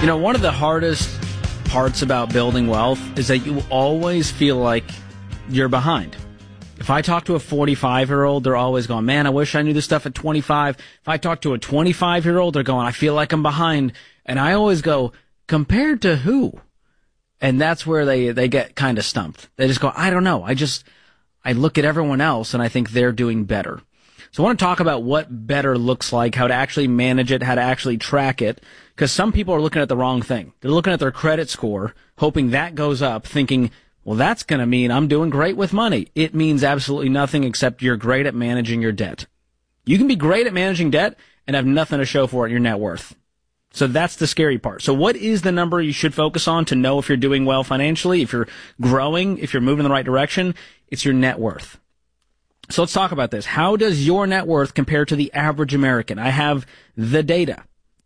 One of the hardest parts about building wealth is that you always feel like you're behind. If I talk to a 45-year-old, they're always going, man, I wish I knew this stuff at 25. If I talk to a 25-year-old, they're going, I feel like I'm behind. And I always go, compared to who? And that's where they get kind of stumped. They just go, I don't know. I look at everyone else and I think they're doing better. So I want to talk about what better looks like, how to actually manage it, how to actually track it, because some people are looking at the wrong thing. They're looking at their credit score, hoping that goes up, thinking, well, that's going to mean I'm doing great with money. It means absolutely nothing except you're great at managing your debt. You can be great at managing debt and have nothing to show for it in your net worth. So that's the scary part. So what is the number you should focus on to know if you're doing well financially, if you're growing, if you're moving in the right direction? It's your net worth. So let's talk about this. How does your net worth compare to the average American? I have the data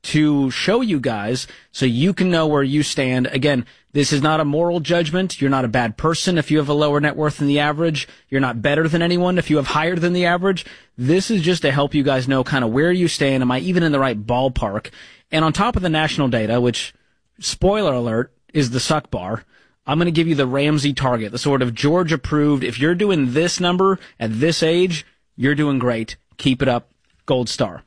to show you guys so you can know where you stand. Again, this is not a moral judgment. You're not a bad person if you have a lower net worth than the average. You're not better than anyone if you have higher than the average. This is just to help you guys know kind of where you stand. Am I even in the right ballpark? And on top of the national data, which, spoiler alert, is the suck bar, I'm going to give you the Ramsey target, the sort of George approved. If you're doing this number at this age, you're doing great. Keep it up. Gold star.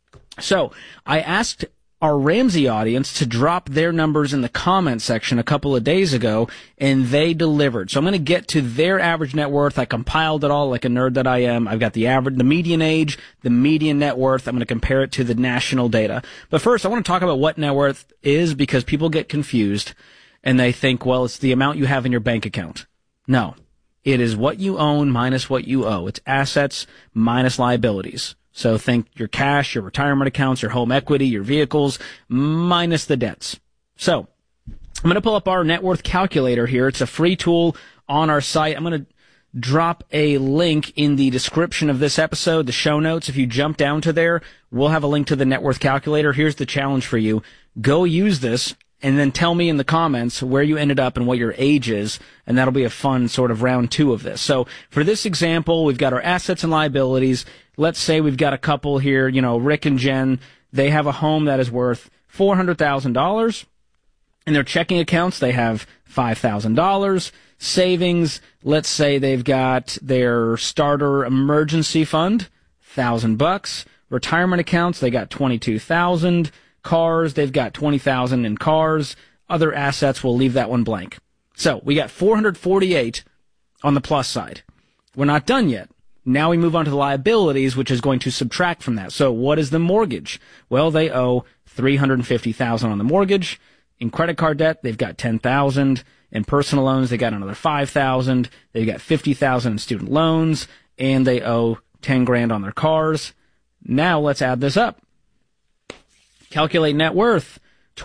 So I asked our Ramsey audience to drop their numbers in the comment section a couple of days ago, and they delivered. So I'm going to get to their average net worth. I compiled it all like a nerd that I am. I've got the median age, the median net worth. I'm going to compare it to the national data. But first, I want to talk about what net worth is, because people get confused and they think, well, it's the amount you have in your bank account. No, it is what you own minus what you owe. It's assets minus liabilities. So think your cash, your retirement accounts, your home equity, your vehicles, minus the debts. So I'm going to pull up our net worth calculator here. It's a free tool on our site. I'm going to drop a link in the description of this episode, the show notes. If you jump down to there, we'll have a link to the net worth calculator. Here's the challenge for you. Go use this and then tell me in the comments where you ended up and what your age is, and that'll be a fun sort of round 2 of this. So for this example, we've got our assets and liabilities. Let's say we've got a couple here, Rick and Jen. They have a home that is worth $400,000. In their checking accounts, they have $5,000. Savings, let's say they've got their starter emergency fund, $1,000. Retirement accounts, they got $22,000. Cars, they've got $20,000 in cars. Other assets, we'll leave that one blank. So we got 448 on the plus side. We're not done yet. Now we move on to the liabilities, which is going to subtract from that. So what is the mortgage? Well, they owe $350,000 on the mortgage. In credit card debt, they've got $10,000. In personal loans, they got another $5,000. They've got $50,000 in student loans, and they owe $10,000 on their cars. Now let's add this up. Calculate net worth,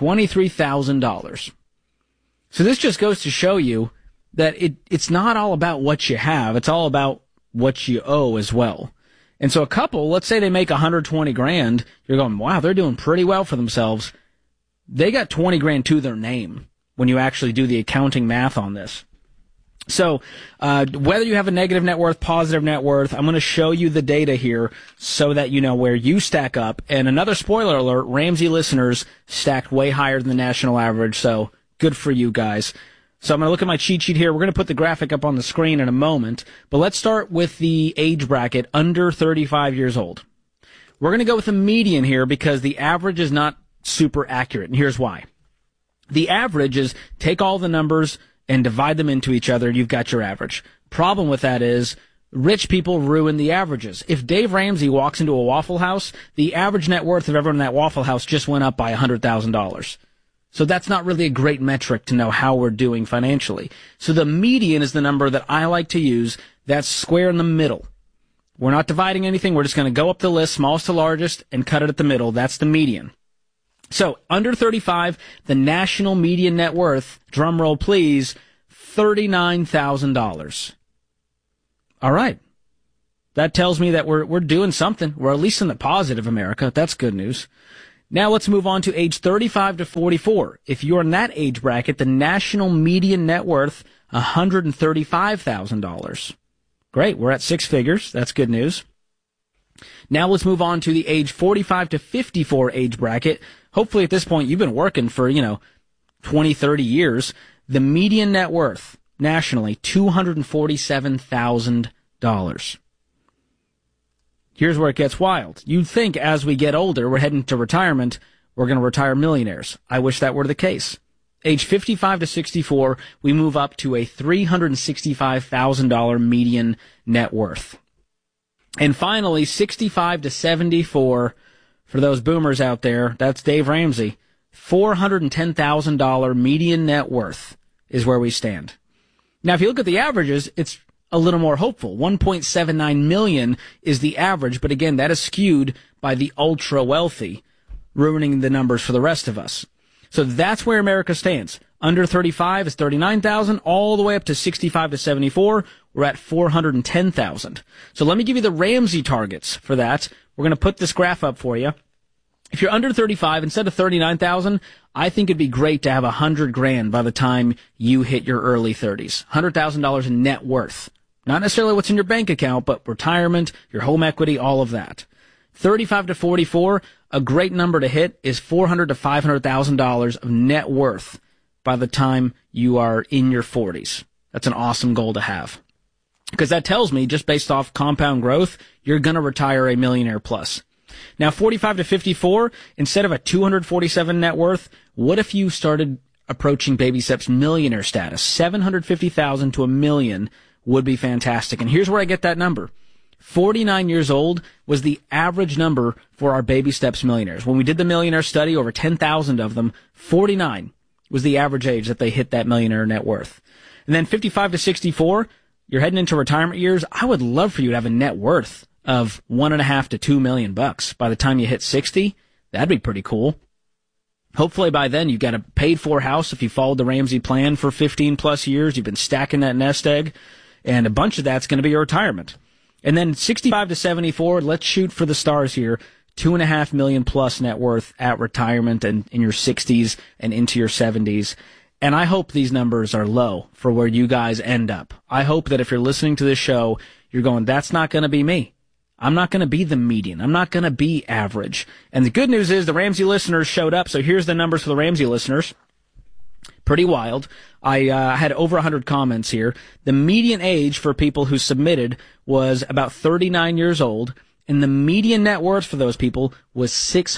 $23,000. So this just goes to show you that it's not all about what you have. It's all about what you owe as well. And so a couple, let's say they make $120,000, you're going, wow, they're doing pretty well for themselves. They got $20,000 to their name when you actually do the accounting math on this. So whether you have a negative net worth, positive net worth, I'm going to show you the data here so that you know where you stack up. And another spoiler alert, Ramsey listeners stacked way higher than the national average, so good for you guys. So I'm going to look at my cheat sheet here. We're going to put the graphic up on the screen in a moment, but let's start with the age bracket under 35 years old. We're going to go with the median here because the average is not super accurate, and here's why. The average is take all the numbers and divide them into each other, and you've got your average. Problem with that is rich people ruin the averages. If Dave Ramsey walks into a Waffle House, the average net worth of everyone in that Waffle House just went up by $100,000. So that's not really a great metric to know how we're doing financially. So the median is the number that I like to use. That's square in the middle. We're not dividing anything. We're just going to go up the list, smallest to largest, and cut it at the middle. That's the median. So under 35, the national median net worth, drum roll please, $39,000. All right. That tells me that we're doing something. We're at least in the positive, America. That's good news. Now let's move on to age 35 to 44. If you're in that age bracket, the national median net worth, $135,000. Great. We're at 6 figures. That's good news. Now let's move on to the age 45 to 54 age bracket. hopefully at this point you've been working for, 20, 30 years. The median net worth nationally, $247,000. Here's where it gets wild. You'd think as we get older, we're heading to retirement, we're going to retire millionaires. I wish that were the case. Age 55 to 64, we move up to a $365,000 median net worth. And finally, 65 to 74, for those boomers out there, that's Dave Ramsey, $410,000 median net worth is where we stand. Now, if you look at the averages, it's a little more hopeful. 1.79 million is the average, but again, that is skewed by the ultra wealthy, ruining the numbers for the rest of us. So that's where America stands. Under 35 is 39,000, all the way up to 65 to 74, we're at 410,000. So let me give you the Ramsey targets for that. We're going to put this graph up for you. If you're under 35, instead of 39,000, I think it'd be great to have $100,000 by the time you hit your early 30s. $100,000 in net worth. Not necessarily what's in your bank account, but retirement, your home equity, all of that. 35 to 44, a great number to hit is $400,000 to $500,000 of net worth by the time you are in your 40s. That's an awesome goal to have. Because that tells me, just based off compound growth, you're going to retire a millionaire plus. Now, 45 to 54, instead of a 247 net worth, what if you started approaching Baby Steps millionaire status? 750,000 to $1 million would be fantastic. And here's where I get that number. 49 years old was the average number for our Baby Steps millionaires. When we did the millionaire study, over 10,000 of them, 49 was the average age that they hit that millionaire net worth. And then 55 to 64, you're heading into retirement years. I would love for you to have a net worth of $1.5 to $2 million by the time you hit 60. That'd be pretty cool. Hopefully by then you've got a paid-for house if you followed the Ramsey plan for 15 plus years. You've been stacking that nest egg, and a bunch of that's going to be your retirement. And then 65 to 74, let's shoot for the stars here. $2.5 million plus net worth at retirement and in your 60s and into your 70s. And I hope these numbers are low for where you guys end up. I hope that if you're listening to this show, you're going, that's not going to be me. I'm not going to be the median. I'm not going to be average. And the good news is the Ramsey listeners showed up. So here's the numbers for the Ramsey listeners. Pretty wild. I had over 100 comments here. The median age for people who submitted was about 39 years old, and the median net worth for those people was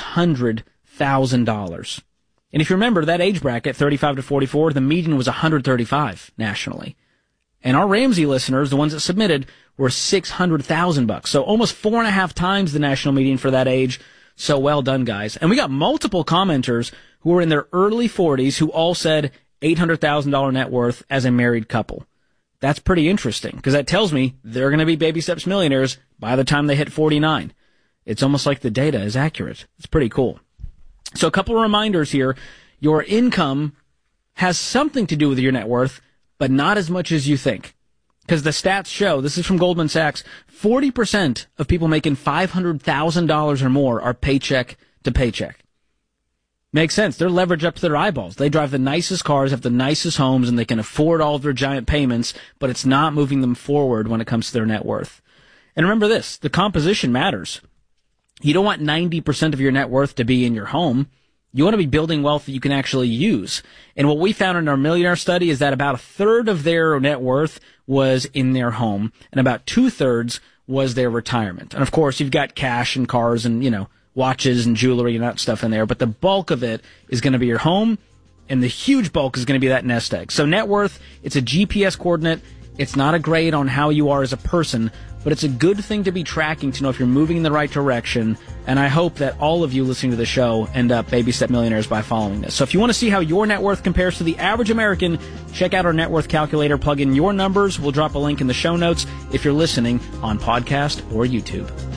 $600,000. And if you remember that age bracket, 35 to 44, the median was 135 nationally. And our Ramsey listeners, the ones that submitted, were $600,000. So almost 4.5 times the national median for that age. So well done, guys. And we got multiple commenters who were in their early 40s who all said $800,000 net worth as a married couple. That's pretty interesting because that tells me they're going to be Baby Steps millionaires by the time they hit 49. It's almost like the data is accurate. It's pretty cool. So a couple of reminders here. Your income has something to do with your net worth, but not as much as you think. Because the stats show, this is from Goldman Sachs, 40% of people making $500,000 or more are paycheck to paycheck. Makes sense. They're leveraged up to their eyeballs. They drive the nicest cars, have the nicest homes, and they can afford all of their giant payments, but it's not moving them forward when it comes to their net worth. And remember this, the composition matters. You don't want 90% of your net worth to be in your home. You want to be building wealth that you can actually use. And what we found in our millionaire study is that about 1/3 of their net worth was in their home, and about 2/3 was their retirement. And of course, you've got cash and cars and, watches and jewelry and that stuff in there, but the bulk of it is going to be your home, and the huge bulk is going to be that nest egg. So net worth, it's a GPS coordinate. It's not a grade on how you are as a person, but it's a good thing to be tracking to know if you're moving in the right direction. And I hope that all of you listening to the show end up Baby Step millionaires by following this. So if you want to see how your net worth compares to the average American, check out our net worth calculator. Plug in your numbers. We'll drop a link in the show notes if you're listening on podcast or YouTube.